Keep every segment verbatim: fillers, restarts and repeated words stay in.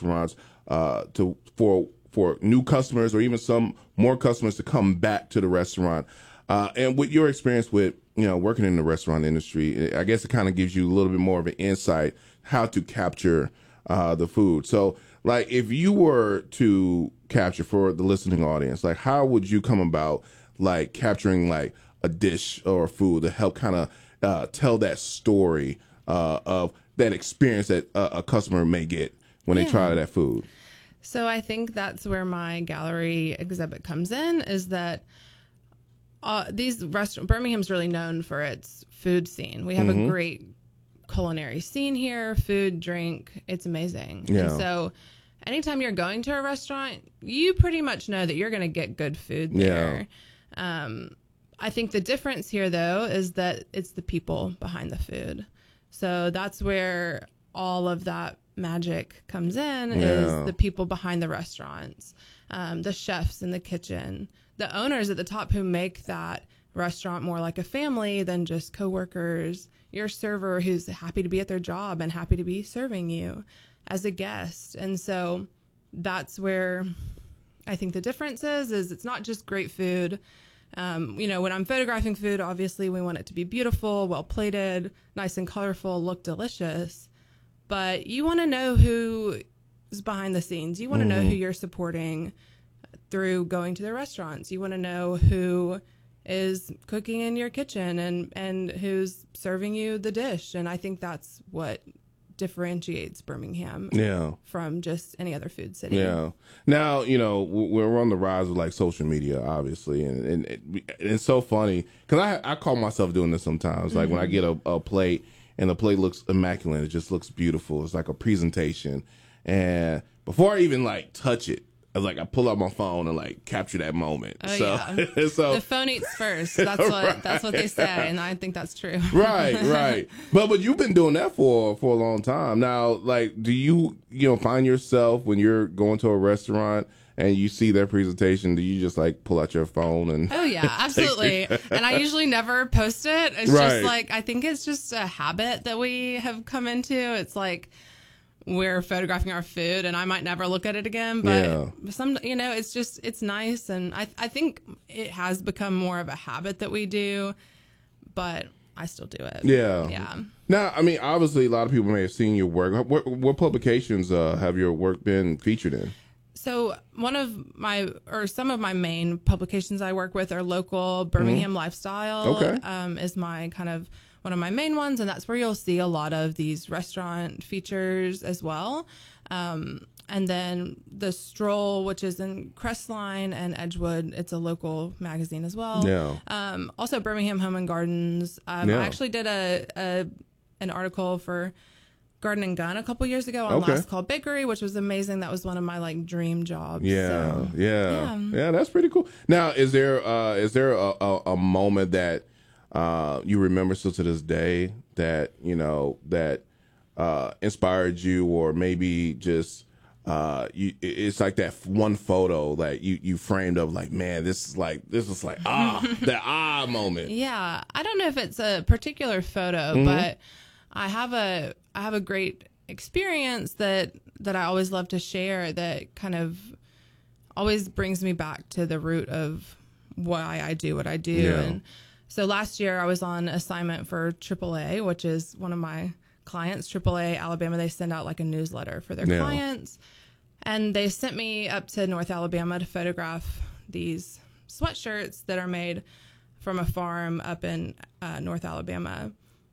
restaurants uh, to for for new customers or even some more customers to come back to the restaurant. Uh, and with your experience with, you know, working in the restaurant industry, I guess it kind of gives you a little bit more of an insight how to capture uh, the food. So, like, if you were to capture for the listening audience, like, how would you come about, like, capturing, like, a dish or food to help kind of uh, tell that story uh, of that experience that uh, a customer may get when yeah. they try that food? So I think that's where my gallery exhibit comes in, is that uh, these restaurants, Birmingham's really known for its food scene. We have mm-hmm. a great culinary scene here, food, drink. It's amazing. Yeah. And so anytime you're going to a restaurant, you pretty much know that you're going to get good food there. Yeah. Um, I think the difference here, though, is that it's the people behind the food. So that's where all of that magic comes in, yeah. is the people behind the restaurants, um, the chefs in the kitchen, the owners at the top who make that restaurant more like a family than just coworkers, your server who's happy to be at their job and happy to be serving you as a guest. And so that's where I think the difference is, is it's not just great food. Um, you know, when I'm photographing food, obviously we want it to be beautiful, well plated, nice and colorful, look delicious. But you want to know who is behind the scenes. You want to mm-hmm. know who you're supporting through going to their restaurants. You want to know who is cooking in your kitchen and, and who's serving you the dish. And I think that's what differentiates Birmingham yeah. from just any other food city. Yeah. Now, you know, we're on the rise of like social media, obviously. And, and it, it's so funny because I, I call myself doing this sometimes. Like mm-hmm. when I get a, a plate, and the plate looks immaculate. It just looks beautiful. It's like a presentation. And before I even like touch it, I was like, I pull out my phone and like capture that moment. Oh, so, yeah. so the phone eats first. That's what right. that's what they say, and I think that's true. right, right. But but you've been doing that for for a long time now. Like, do you you know find yourself when you're going to a restaurant and you see their presentation, do you just like pull out your phone and? Oh yeah, absolutely. And I usually never post it. It's right. just like, I think it's just a habit that we have come into. It's like we're photographing our food and I might never look at it again, but yeah. some, you know, it's just, it's nice. And I, I think it has become more of a habit that we do, but I still do it. Yeah. Yeah. Now, I mean, obviously a lot of people may have seen your work. What, what publications uh, have your work been featured in? So one of my, or some of my main publications I work with are local. Birmingham mm-hmm. Lifestyle okay. um, is my kind of one of my main ones, and that's where you'll see a lot of these restaurant features as well. Um, and then The Stroll, which is in Crestline and Edgewood, it's a local magazine as well. Yeah. Um, also Birmingham Home and Gardens. Um, yeah. I actually did a, a an article for Garden and Gun a couple years ago on okay. Last Call Bakery, which was amazing. That was one of my like dream jobs. Yeah, so, yeah, yeah, yeah. That's pretty cool. Now, is there uh, is there a, a, a moment that uh, you remember still to this day that you know that uh, inspired you, or maybe just uh, you? It's like that one photo that you you framed of like, man, this is like this is like ah that ah moment. Yeah, I don't know if it's a particular photo, mm-hmm. but I have a I have a great experience that that I always love to share that kind of always brings me back to the root of why I do what I do. Yeah. And so last year I was on assignment for triple A, which is one of my clients, triple A Alabama. They send out like a newsletter for their yeah. clients. And they sent me up to North Alabama to photograph these sweatshirts that are made from a farm up in uh, North Alabama.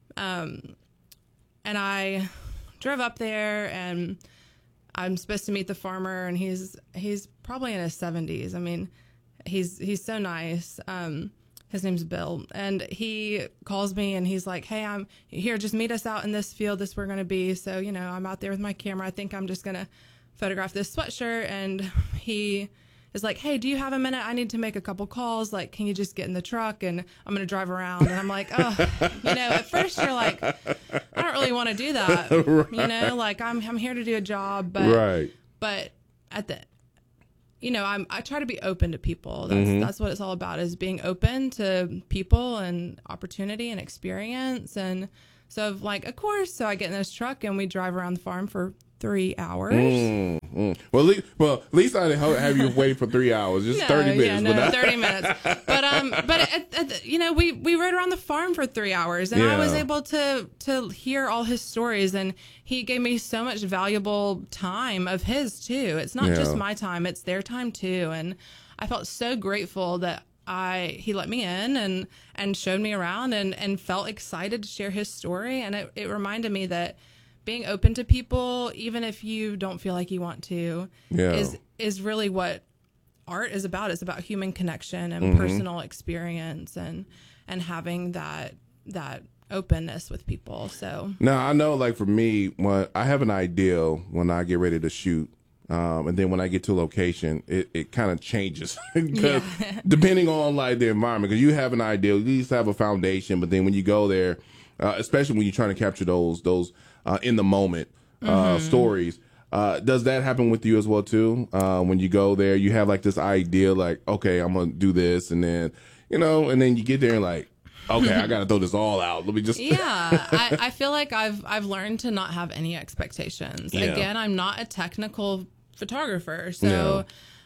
Um, And I drove up there, and I'm supposed to meet the farmer, and he's he's probably in his seventies. I mean, he's he's so nice. Um, his name's Bill, and he calls me, and he's like, "Hey, I'm here. Just meet us out in this field. This we're gonna be." So you know, I'm out there with my camera. I think I'm just gonna photograph this sweatshirt, and he is like, "Hey, do you have a minute? I need to make a couple calls. Like, can you just get in the truck and I'm going to drive around?" And I'm like, "Oh, you know, at first you're like, I don't really want to do that. Right. You know, like I'm, I'm here to do a job, but, right. but at the, you know, I'm, I try to be open to people. That's, mm-hmm. that's what it's all about, is being open to people and opportunity and experience. And so like, of course, so I get in this truck and we drive around the farm for three hours. Mm. Well, at least, well, at least I didn't have you wait for three hours, just no, thirty minutes. Yeah, no, but thirty minutes. But um, but at, at, you know, we we rode around the farm for three hours, and yeah. I was able to to hear all his stories, and he gave me so much valuable time of his too. It's not yeah. just my time; it's their time too, and I felt so grateful that I he let me in and and showed me around and and felt excited to share his story, and it it reminded me that being open to people, even if you don't feel like you want to, yeah. is is really what art is about. It's about human connection and mm-hmm. personal experience and and having that that openness with people. So now I know, like for me, when I have an idea when I get ready to shoot, um, and then when I get to a location, it, it kind of changes because yeah. depending on like the environment, because you have an idea, you at least have a foundation, but then when you go there, uh, especially when you're trying to capture those those uh, in the moment uh, mm-hmm. stories. Uh, does that happen with you as well too? Uh, when you go there, you have like this idea, like, okay, I'm gonna do this, and then you know, and then you get there and like, okay, I gotta throw this all out. Let me just. yeah, I, I feel like I've I've learned to not have any expectations. Yeah. Again, I'm not a technical photographer, so. Yeah.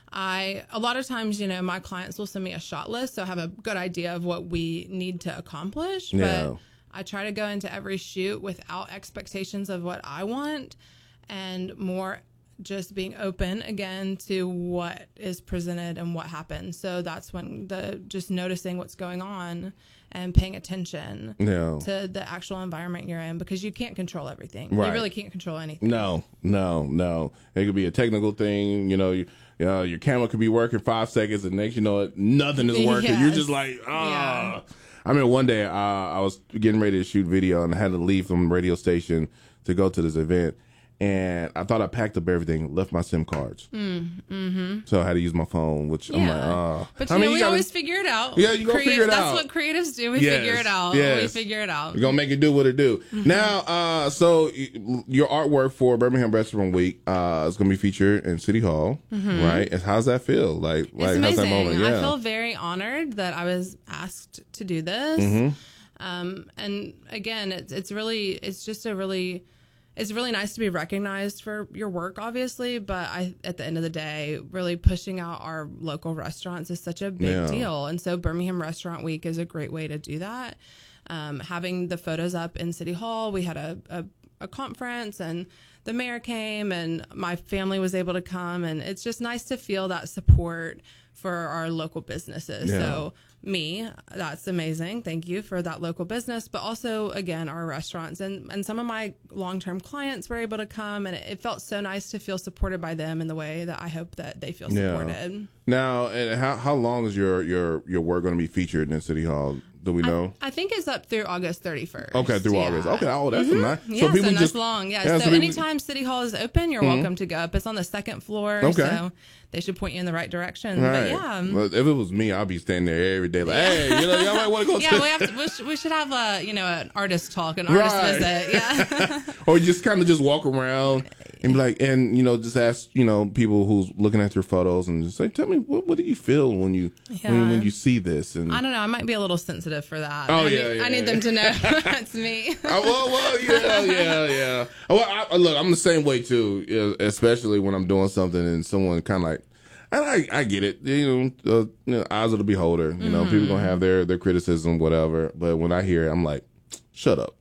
I a lot of times, you know, my clients will send me a shot list, so I have a good idea of what we need to accomplish. Yeah. But I try to go into every shoot without expectations of what I want, and more just being open again to what is presented and what happens. So that's when the just noticing what's going on and paying attention yeah. to the actual environment you're in, because you can't control everything. Right. You really can't control anything. No, no, no. It could be a technical thing. You know, you, you know, your camera could be working five seconds, and next you know it, nothing is working. Yes. You're just like, ah. Yeah. I remember one day uh, I was getting ready to shoot video, and I had to leave from the radio station to go to this event. And I thought I packed up everything, left my SIM cards. Mm, mm-hmm. So I had to use my phone, which yeah. I'm like, oh. But you I mean, know, we you gotta, always figure it out. Yeah, you gonna Creative, figure it that's out. That's what creatives do. We yes, figure it out. Yes. We figure it out. We're going to make it do what it do. Mm-hmm. Now, uh, so your artwork for Birmingham Restaurant Week uh, is going to be featured in City Hall, mm-hmm. right? And how's that feel? Like, it's like amazing. how's that moment? Yeah. I feel very honored that I was asked to do this. Mm-hmm. Um, and again, it's it's really, it's just a really... It's really nice to be recognized for your work, obviously, but I, at the end of the day, really pushing out our local restaurants is such a big yeah. deal. And so Birmingham Restaurant Week is a great way to do that. Um, having the photos up in City Hall, we had a, a, a conference, and the mayor came, and my family was able to come, and it's just nice to feel that support for our local businesses. Yeah. So me, that's amazing. Thank you for that local business, but also again, our restaurants and, and some of my long-term clients were able to come, and it, it felt so nice to feel supported by them in the way that I hope that they feel supported. Yeah. Now, and how, how long is your, your, your work going to be featured in City Hall? Do we know? I, I think it's up through August thirty-first. Okay, through yeah. August. Okay, oh, that's mm-hmm. a nice. Yeah, so people so just that's long. Yeah, yeah so, so people, anytime City Hall is open, you're mm-hmm. welcome to go up. It's on the second floor, okay. so they should point you in the right direction. Right. But yeah, well, if it was me, I'd be standing there every day, like, yeah. hey, you know, y'all might want to go. yeah, to we have to. We should, we should have a you know an artist talk, an artist right. visit. Yeah, or just kind of just walk around and be like, and you know, just ask you know people who's looking at your photos and just say, tell me what what do you feel when you yeah. when, when you see this? And I don't know, I might be a little sensitive for that. Oh I yeah, need, yeah, I need yeah. them to know that's me. oh, well, well, yeah, yeah, yeah. Well, I, look, I'm the same way too, especially when I'm doing something and someone kind of like. And I, I get it, you know, uh, you know, eyes of the beholder. You know, mm-hmm. people gonna have their, their criticism, whatever. But when I hear it, I'm like, shut up.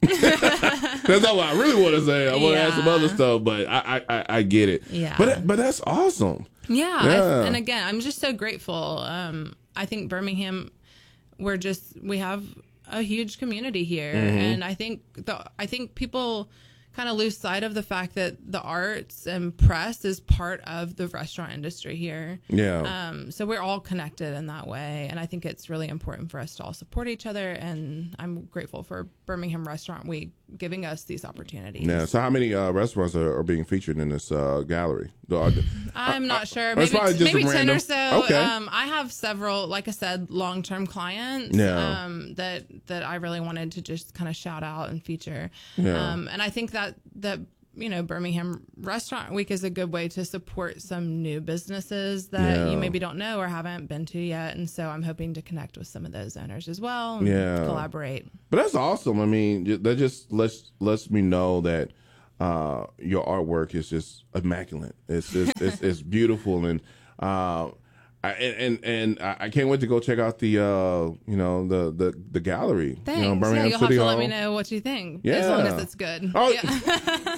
That's not what I really want to say. I want to yeah. ask some other stuff, but I, I, I get it. Yeah. But but that's awesome. Yeah. yeah. I, and again, I'm just so grateful. Um, I think Birmingham, we're just we have a huge community here, mm-hmm. and I think the I think people kind of lose sight of the fact that the arts and press is part of the restaurant industry here. Yeah. Um, so we're all connected in that way. And I think it's really important for us to all support each other. And I'm grateful for Birmingham Restaurant Week giving us these opportunities. Yeah. So how many uh, restaurants are, are being featured in this uh, gallery? I'm not uh, sure. Maybe, maybe maybe ten or so. Okay. Um, I have several, like I said, long-term clients yeah. um, that, that I really wanted to just kind of shout out and feature. Yeah. Um, and I think that, that, you know, Birmingham Restaurant Week is a good way to support some new businesses that yeah. you maybe don't know or haven't been to yet. And so I'm hoping to connect with some of those owners as well and yeah. collaborate. But that's awesome. I mean, that just lets lets me know that uh, your artwork is just immaculate. It's just, it's, it's beautiful. And, uh, I, and and I can't wait to go check out the uh you know the the the gallery. Thanks. You know, Birmingham yeah, you'll City have to Hall. let me know what you think. Yeah. As long as it's good. Oh, yeah.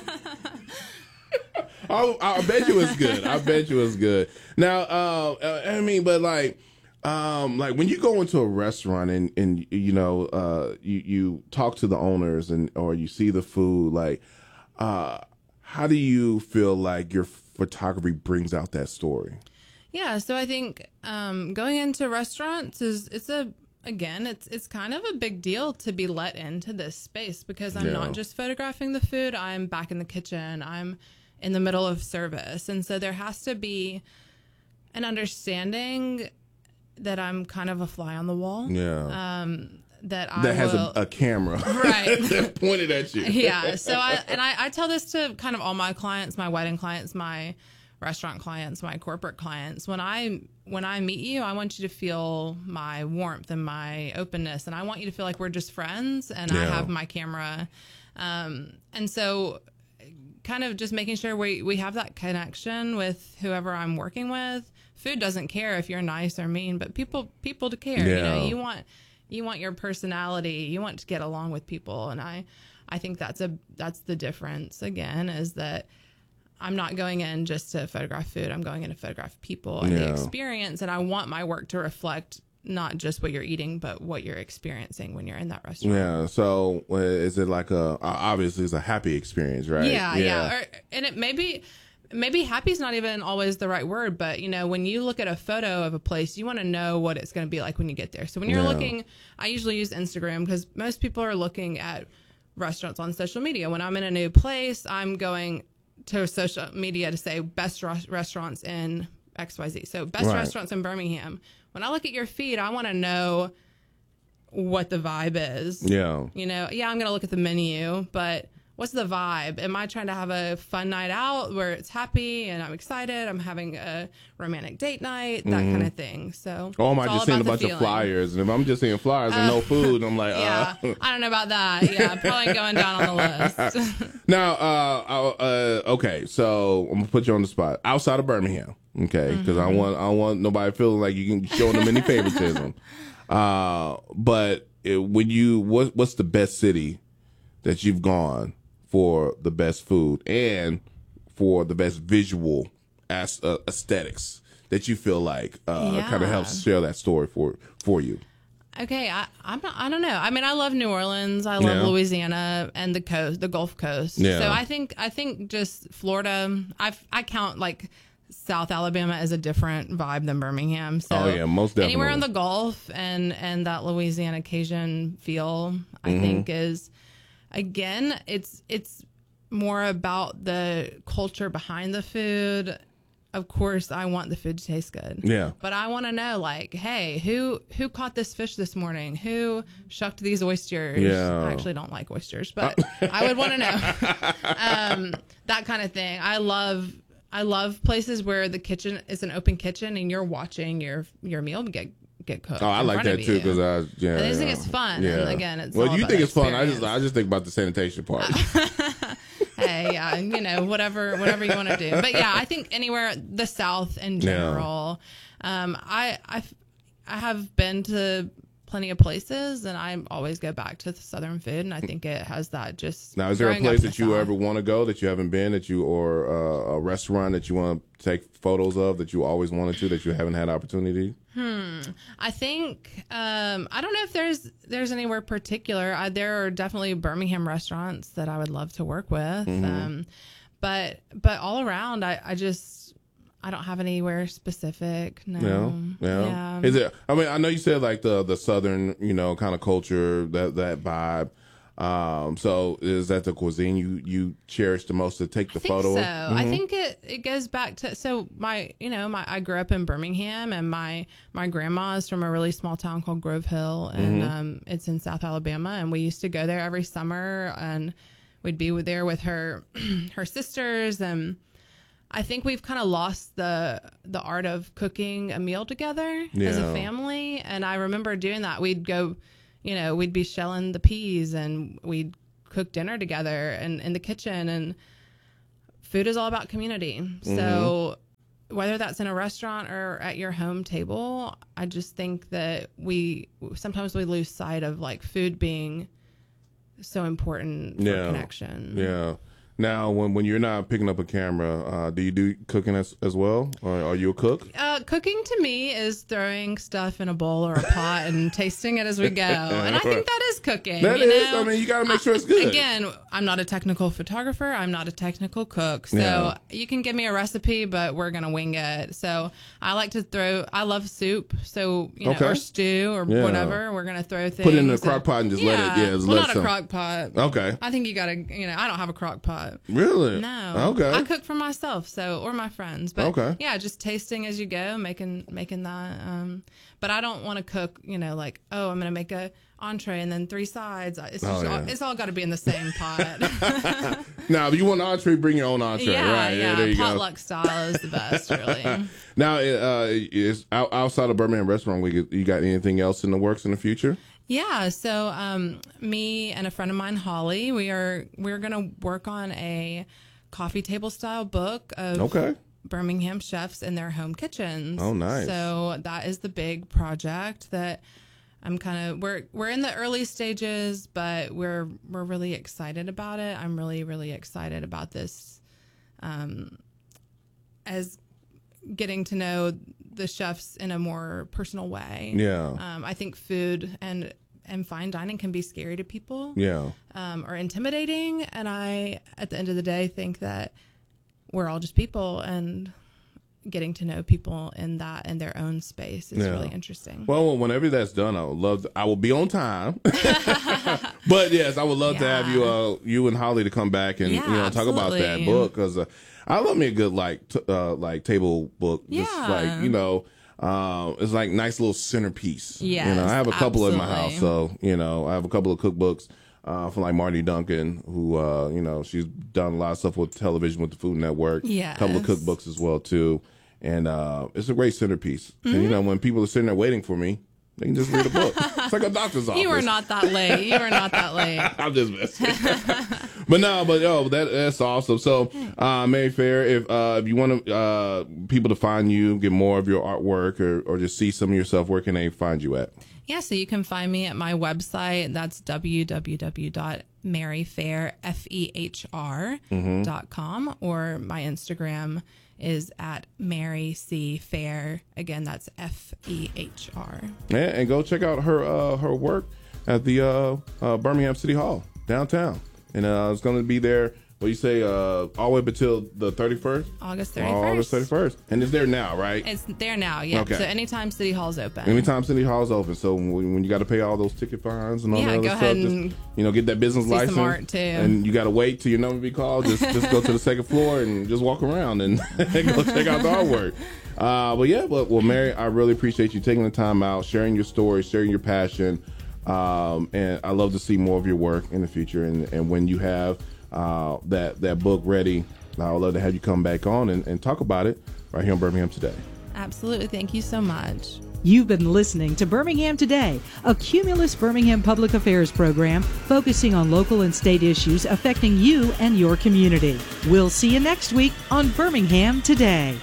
I, I bet you it's good. I bet you it's good. Now, uh, I mean, but like, um, like when you go into a restaurant and and you know, uh, you you talk to the owners and or you see the food, like, uh, how do you feel like your photography brings out that story? Yeah, so I think um, going into restaurants is it's a again it's it's kind of a big deal to be let into this space because I'm Yeah. not just photographing the food. I'm back in the kitchen. I'm in the middle of service, and so there has to be an understanding that I'm kind of a fly on the wall. Yeah, Um, that I that has will, a, a camera Right. that pointed at you. yeah. So I and I, I tell this to kind of all my clients, my wedding clients, my restaurant clients, my corporate clients. When I when I meet you, I want you to feel my warmth and my openness, and I want you to feel like we're just friends. And I Yeah. have my camera, um, and so kind of just making sure we we have that connection with whoever I'm working with. Food doesn't care if you're nice or mean, but people people to care. You know, Yeah. you want you want your personality. You want to get along with people, and I I think that's a that's the difference again is that I'm not going in just to photograph food. I'm going in to photograph people and Yeah. the experience, and I want my work to reflect not just what you're eating, but what you're experiencing when you're in that restaurant. Yeah. So uh, is it like a obviously it's a happy experience, right? Yeah, yeah. Or, and it maybe maybe happy is not even always the right word, but you know, when you look at a photo of a place, you want to know what it's going to be like when you get there. So when you're Yeah. looking, I usually use Instagram because most people are looking at restaurants on social media. When I'm in a new place, I'm going to social media to say best res- restaurants in X Y Z. So best Right. restaurants in Birmingham. When I look at your feed, I want to know what the vibe is. Yeah. You know, yeah, I'm going to look at the menu, but what's the vibe? Am I trying to have a fun night out where it's happy and I'm excited? I'm having a romantic date night, that kind of thing. So, Or am I it's all just seeing a about the bunch of feeling. flyers? And if I'm just seeing flyers and no food, I'm like, Yeah, uh. I don't know about that. Yeah, probably going down on the list. Now, uh, uh, okay, so I'm gonna put you on the spot. Outside of Birmingham, okay, because I want, I don't want nobody feeling like you can show them any favoritism. Uh, but it, when you, what, what's the best city that you've gone for the best food and for the best visual as, uh, aesthetics that you feel like uh, Yeah. kind of helps share that story for for you? Okay, I, I'm not. I don't know. I mean, I love New Orleans. I love Yeah. Louisiana and the coast, the Gulf Coast. Yeah. So I think I think just Florida. I I count like South Alabama as a different vibe than Birmingham. So Oh, yeah, most definitely. anywhere in the Gulf and and that Louisiana Cajun feel, I Mm-hmm. think is again, it's it's more about the culture behind the food. Of course, I want the food to taste good. Yeah. But I want to know, like, hey, who who caught this fish this morning? Who shucked these oysters? Yeah. I actually don't like oysters, but I would want to know um, that kind of thing. I love I love places where the kitchen is an open kitchen and you're watching your your meal get get cooked. Oh, I in like front that of too you. because I yeah. I just think yeah. it's fun. And again, it's well, all you about think the it's fun. I just experience. I just think about the sanitation part. Hey, yeah, you know, whatever, whatever you want to do. But yeah, I think anywhere the South in general. Um, I, I, I have been to plenty of places, and I always go back to the Southern food, and I think it has that just. Now, is there a growing up place in that the you South. ever want to go that you haven't been that you or uh, a restaurant that you want to take photos of that you always wanted to that you haven't had opportunity? I think um, I don't know if there's there's anywhere particular. I, there are definitely Birmingham restaurants that I would love to work with, Mm-hmm. um, but but all around, I, I just I don't have anywhere specific. No, Yeah, yeah. Is it? I mean, I know you said like the the southern, you know, kind of culture, that that vibe. Um, so is that the cuisine you you cherish the most to take the I think photo? so. Mm-hmm. I think it, it goes back to so my you know my I grew up in Birmingham and my my grandma is from a really small town called Grove Hill and Mm-hmm. um, it's in South Alabama and we used to go there every summer and we'd be with, there with her her sisters and I think we've kind of lost the the art of cooking a meal together as Yeah. a family and I remember doing that. We'd go, you know, we'd be shelling the peas and we'd cook dinner together and in the kitchen. And food is all about community. Mm-hmm. So whether that's in a restaurant or at your home table, I just think that we sometimes we lose sight of like food being so important for yeah. connection. Yeah. Now, when, when you're not picking up a camera, uh, do you do cooking as, as well? Or are you a cook? Uh, cooking to me is throwing stuff in a bowl or a pot and tasting it as we go. And I think that is cooking. That you is. know? I mean, you got to make sure it's good. Again, I'm not a technical photographer. I'm not a technical cook. So Yeah. you can give me a recipe, but we're going to wing it. So I like to throw, I love soup. So, you know, Okay. or stew or Yeah. whatever. We're going to throw things. Put it in the So- crock pot and just yeah. let it, yeah, just well, let not some. a crock pot. Okay. I think you got to, you know, I don't have a crock pot. Really? No. Okay. I cook for myself, so or my friends. But Okay. yeah, just tasting as you go, making making that. Um, but I don't want to cook, you know, like, oh, I'm gonna make a entree and then three sides. It's just Oh, yeah. all, it's all got to be in the same pot. Now, if you want an entree, bring your own entree. yeah, right? yeah. there you Potluck go. style is the best, really. Now, uh, is out, outside of Birmingham Restaurant Week, you got anything else in the works in the future? Yeah, so um, me and a friend of mine, Holly, we are we're gonna work on a coffee table style book of Okay. Birmingham chefs in their home kitchens. Oh, nice. So that is the big project that I'm kind of we're we're in the early stages, but we're we're really excited about it. I'm really really excited about this, um, as getting to know the chefs in a more personal way. Yeah. Um, I think food and and fine dining can be scary to people. Yeah. Um, or intimidating. And I, at the end of the day, think that we're all just people, and getting to know people in that in their own space is Yeah. really interesting. Well, whenever that's done, I would love. To, I will be on time. But yes, I would love to Yeah. have you, uh, you and Holly, to come back and Yeah, you know talk about that absolutely. book, because uh, I love me a good like t- uh, like table book. Just Yeah. like you know. Um, it's like nice little centerpiece. Yes, you know, I have a couple in my absolutely. house, so you know, I have a couple of cookbooks uh, from like Marty Duncan, who uh, you know, she's done a lot of stuff with television with the Food Network. Yes. A couple of cookbooks as well too, and uh, it's a great centerpiece. And you know, when people are sitting there waiting for me, they can just read a book. It's like a doctor's office. You are not that late. You are not that late. I'm just messing. But no, but oh, that that's awesome. So, uh, Mary Fair, if uh, if you want to uh, people to find you, get more of your artwork, or or just see some of yourself, where can they find you at? Yeah, so you can find me at my website. That's w w w dot mary fair dot com, or my Instagram is at Mary C Fair. Again, that's F E H R. Yeah, and go check out her uh, her work at the uh, uh, Birmingham City Hall downtown, and uh, it's going to be there. What do you say? Uh, all the way up until the thirty-first. August thirty-first. August thirty-first, and it's there now, right? It's there now, yeah. Okay. So anytime City Hall's open. Anytime City Hall's open, so when, when you got to pay all those ticket fines and all Yeah, that other go stuff, ahead just, and you know, get that business see license, some art, too. and you got to wait till your number be called. Just just go to the second floor and just walk around and go check out the artwork. Uh, but yeah, but well, Mary, I really appreciate you taking the time out, sharing your story, sharing your passion, um, and I love to see more of your work in the future. And, and when you have uh, that that book ready, I would love to have you come back on and, and talk about it right here on Birmingham Today. Absolutely. Thank you so much. You've been listening to Birmingham Today, a Cumulus Birmingham public affairs program focusing on local and state issues affecting you and your community. We'll see you next week on Birmingham Today.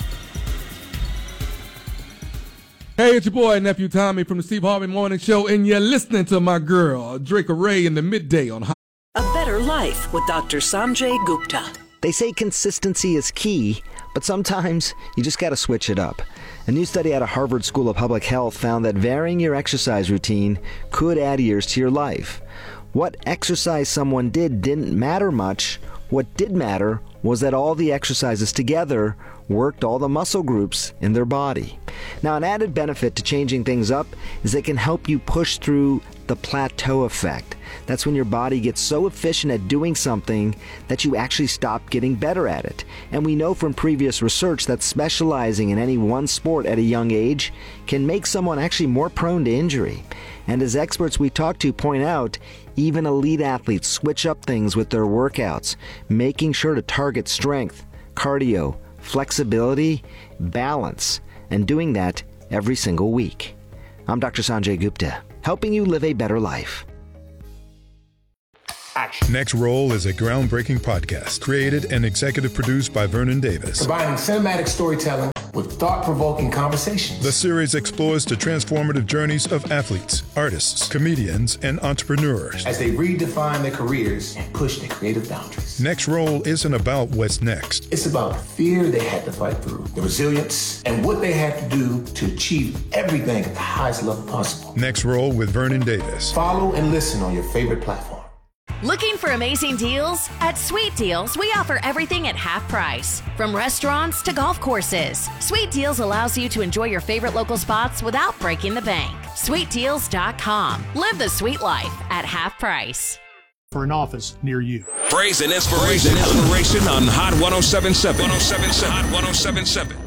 Hey, it's your boy, Nephew Tommy from the Steve Harvey Morning Show, and you're listening to my girl, Draco Ray, in the midday on Hot. A Better Life with Doctor Sanjay Gupta. They say consistency is key, but sometimes you just got to switch it up. A new study out of Harvard School of Public Health found that varying your exercise routine could add years to your life. What exercise someone did didn't matter much. What did matter was that all the exercises together worked all the muscle groups in their body. Now, an added benefit to changing things up is they can help you push through the plateau effect. That's when your body gets so efficient at doing something that you actually stop getting better at it. And we know from previous research that specializing in any one sport at a young age can make someone actually more prone to injury. And as experts we talk to point out, even elite athletes switch up things with their workouts, making sure to target strength, cardio, flexibility, balance, and doing that every single week. I'm Doctor Sanjay Gupta, helping you live a better life. action. Next Roll is a groundbreaking podcast created and executive produced by Vernon Davis. Combining cinematic storytelling with thought-provoking conversations. The series explores the transformative journeys of athletes, artists, comedians, and entrepreneurs as they redefine their careers and push their creative boundaries. Next Roll isn't about what's next. It's about the fear they had to fight through, the resilience, and what they had to do to achieve everything at the highest level possible. Next Roll with Vernon Davis. Follow and listen on your favorite platform. Looking for amazing deals? At Sweet Deals, we offer everything at half price. From restaurants to golf courses, Sweet Deals allows you to enjoy your favorite local spots without breaking the bank. sweet deals dot com. Live the sweet life at half price. For an office near you. Praise and inspiration, inspiration on Hot one oh seven point seven. one oh seven point seven. Hot one oh seven point seven.